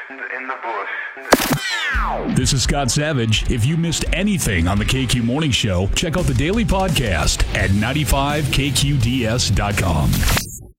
In the bush. This is Scott Savage. If you missed anything on the KQ Morning Show, check out the daily podcast at 95kqds.com.